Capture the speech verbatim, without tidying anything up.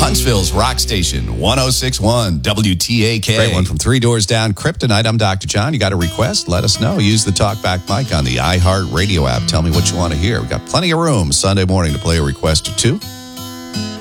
Huntsville's Rock Station, one oh six point one W T A K. Great one from Three Doors Down Kryptonite. I'm Doctor John. You got a request? Let us know. Use the TalkBack mic on the iHeart Radio app. Tell me what you want to hear. We've got plenty of room Sunday morning to play a request or two.